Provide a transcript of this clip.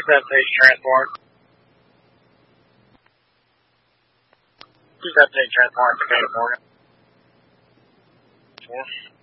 that page transport? Use that page transport to go to Morgan. Yes.